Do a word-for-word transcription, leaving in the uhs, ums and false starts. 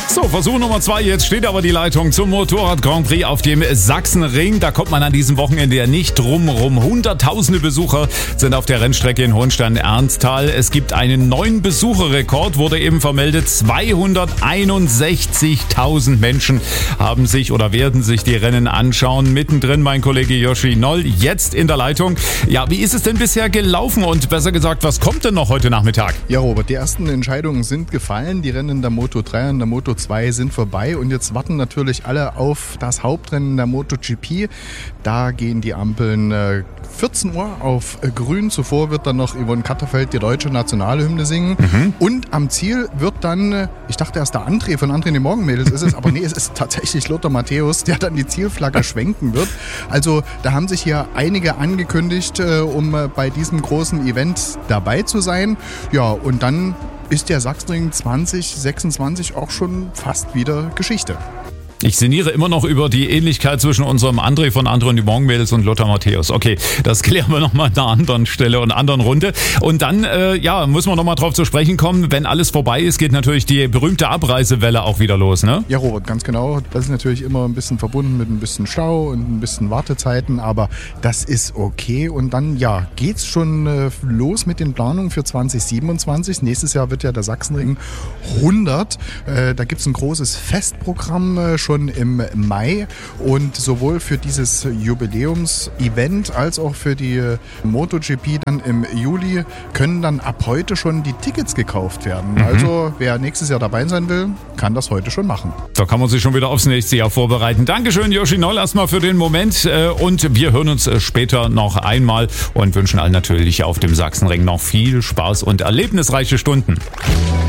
So, Versuch Nummer zwei. Jetzt steht aber die Leitung zum Motorrad Grand Prix auf dem Sachsenring. Da kommt man an diesem Wochenende ja nicht drum rum. Hunderttausende Besucher sind auf der Rennstrecke in Hohenstein-Ernsthal. Es gibt einen neuen Besucherrekord, wurde eben vermeldet. zweihunderteinundsechzigtausend Menschen haben sich oder werden sich die Rennen anschauen. Mittendrin mein Kollege Joshi Noll, jetzt in der Leitung. Ja, wie ist es denn bisher gelaufen und besser gesagt, was kommt denn noch heute Nachmittag? Ja, Robert, die ersten Entscheidungen sind gefallen. Die Rennen der Moto drei und der Moto zwei sind vorbei und jetzt warten natürlich alle auf das Hauptrennen der MotoGP. Da gehen die Ampeln äh, vierzehn Uhr auf äh, grün. Zuvor wird dann noch Yvonne Katterfeld die deutsche Nationalhymne singen. Mhm. Und am Ziel wird dann, äh, ich dachte erst der André von André in die Morgenmädels ist es, aber nee, es ist tatsächlich Lothar Matthäus, der dann die Zielflagge schwenken wird. Also da haben sich hier einige angekündigt, äh, um äh, bei diesem großen Event dabei zu sein. Ja, und dann ist der Sachsenring zwanzig sechsundzwanzig auch schon fast wieder Geschichte. Ich sinniere immer noch über die Ähnlichkeit zwischen unserem André von André und die Morgenmädels und Lothar Matthäus. Okay, das klären wir nochmal an einer anderen Stelle und einer anderen Runde. Und dann, äh, ja, müssen wir nochmal drauf zu sprechen kommen. Wenn alles vorbei ist, geht natürlich die berühmte Abreisewelle auch wieder los, ne? Ja, Robert, ganz genau. Das ist natürlich immer ein bisschen verbunden mit ein bisschen Stau und ein bisschen Wartezeiten, aber das ist okay. Und dann, ja, geht's schon äh, los mit den Planungen für zwanzig siebenundzwanzig. Nächstes Jahr wird ja der Sachsenring hundert. Äh, da gibt's ein großes Festprogramm äh, schon im Mai und sowohl für dieses Jubiläums-Event als auch für die MotoGP dann im Juli können dann ab heute schon die Tickets gekauft werden. Mhm. Also wer nächstes Jahr dabei sein will, kann das heute schon machen. Da kann man sich schon wieder aufs nächste Jahr vorbereiten. Dankeschön, Joshi Noll, erstmal für den Moment und wir hören uns später noch einmal und wünschen allen natürlich auf dem Sachsenring noch viel Spaß und erlebnisreiche Stunden.